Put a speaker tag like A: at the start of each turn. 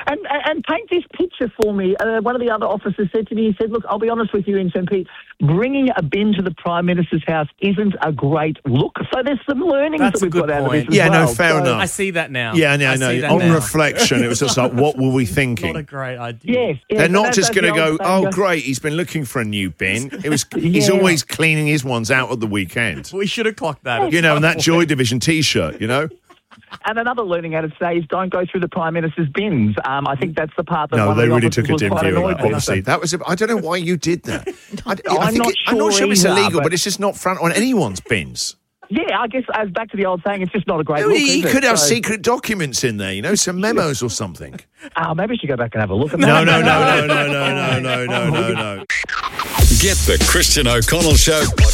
A: And paint this picture for me. One of the other officers said to me, he said, look, I'll be honest with you, Ensign Pete, bringing a bin to the Prime Minister's house isn't a great look. So there's some learnings that we've got out of this as well.
B: Fair enough.
C: I see that now.
B: Yeah, no. On reflection, it was just like, what were we thinking?
C: Not a great idea.
A: Yes.
B: They're not just going to go, oh, great, he's been looking for a new bin. He's always cleaning his ones out at the weekend.
C: We should have clocked that.
B: You know, and that Joy Division T-shirt, you know?
A: And another learning out of today is don't go through the Prime Minister's bins. I think that's the part that
B: no,
A: one
B: they
A: of the
B: really
A: officers
B: took a
A: was
B: dim
A: quite
B: view of
A: annoyed
B: that,
A: with.
B: honestly. That was I don't know why you did that.
A: I'm not sure
B: it's
A: either,
B: illegal, but it's just not front on anyone's bins.
A: Yeah, I guess as back to the old saying, it's just not a great look.
B: He could have secret documents in there, you know, some memos or something.
A: Maybe I should go back and have a look at
B: No.
A: that.
B: Get
D: the Christian O'Connell Show